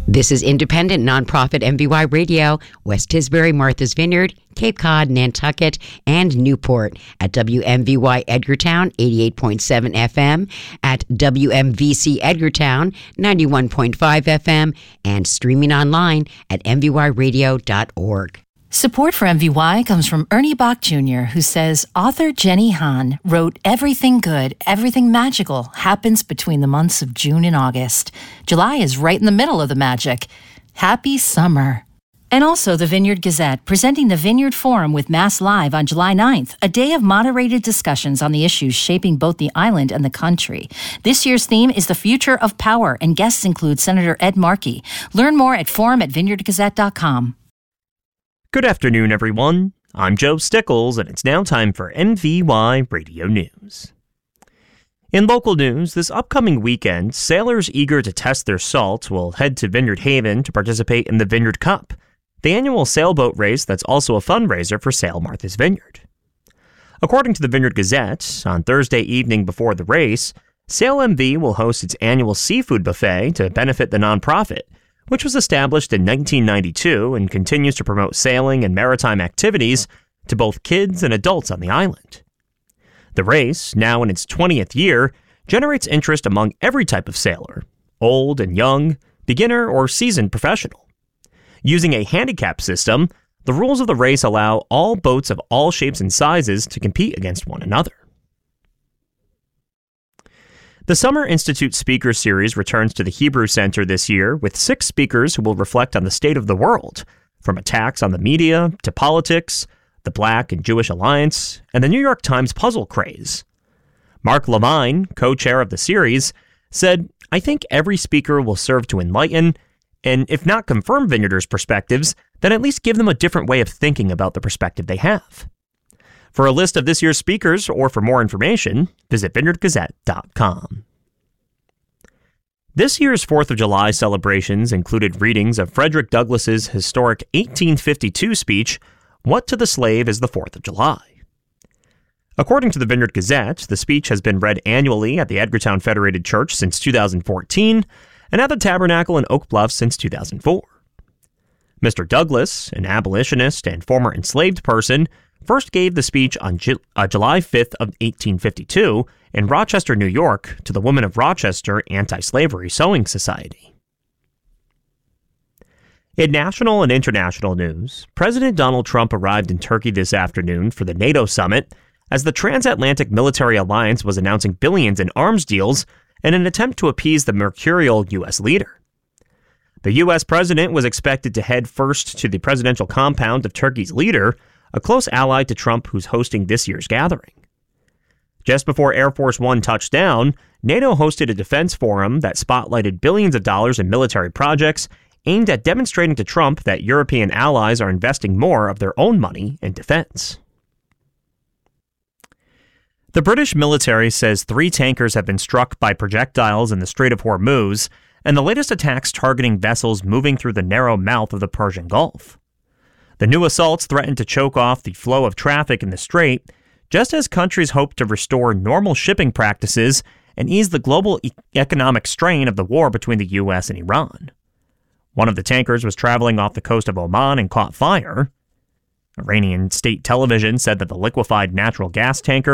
This is independent nonprofit MVY Radio, West Tisbury, Martha's Vineyard, Cape Cod, Nantucket, and Newport at WMVY Edgartown 88.7 FM, at WMVC Edgartown 91.5 FM, and streaming online at mvyradio.org. Support for MVY comes from Ernie Bach Jr., who says author Jenny Han wrote Everything Good, Everything Magical happens between the months of June and August. July is right in the middle of the magic. Happy summer. And also the Vineyard Gazette, presenting the Vineyard Forum with Mass Live on July 9th, a day of moderated discussions on the issues shaping both the island and the country. This year's theme is the future of power, and guests include Senator Ed Markey. Learn more at forum@vineyardgazette.com. Good afternoon, everyone. I'm Joe Stickles, and it's now time for MVY Radio News. In local news, this upcoming weekend, sailors eager to test their salt will head to Vineyard Haven to participate in the Vineyard Cup, the annual sailboat race that's also a fundraiser for Sail Martha's Vineyard. According to the Vineyard Gazette, on Thursday evening before the race, Sail MV will host its annual seafood buffet to benefit the nonprofit, which was established in 1992 and continues to promote sailing and maritime activities to both kids and adults on the island. The race, now in its 20th year, generates interest among every type of sailor, old and young, beginner or seasoned professional. Using a handicap system, the rules of the race allow all boats of all shapes and sizes to compete against one another. The Summer Institute Speaker Series returns to the Hebrew Center this year with 6 speakers who will reflect on the state of the world, from attacks on the media to politics, the Black and Jewish Alliance, and the New York Times puzzle craze. Mark Levine, co-chair of the series, said, "I think every speaker will serve to enlighten, and if not confirm Vineyarders' perspectives, then at least give them a different way of thinking about the perspective they have." For a list of this year's speakers or for more information, visit vineyardgazette.com. This year's 4th of July celebrations included readings of Frederick Douglass's historic 1852 speech, "What to the Slave is the 4th of July?" According to the Vineyard Gazette, the speech has been read annually at the Edgartown Federated Church since 2014 and at the Tabernacle in Oak Bluff since 2004. Mr. Douglass, an abolitionist and former enslaved person, first gave the speech on July 5th of 1852 in Rochester, New York, to the Women of Rochester Anti-Slavery Sewing Society. In national and international news, President Donald Trump arrived in Turkey this afternoon for the NATO summit as the transatlantic military alliance was announcing billions in arms deals in an attempt to appease the mercurial U.S. leader. The U.S. president was expected to head first to the presidential compound of Turkey's leader, a close ally to Trump who's hosting this year's gathering. Just before Air Force One touched down, NATO hosted a defense forum that spotlighted billions of dollars in military projects aimed at demonstrating to Trump that European allies are investing more of their own money in defense. The British military says 3 tankers have been struck by projectiles in the Strait of Hormuz, and the latest attacks targeting vessels moving through the narrow mouth of the Persian Gulf. The new assaults threaten to choke off the flow of traffic in the strait, just as countries hope to restore normal shipping practices and ease the global economic strain of the war between the U.S. and Iran. One of the tankers was traveling off the coast of Oman and caught fire. Iranian state television said that the liquefied natural gas tanker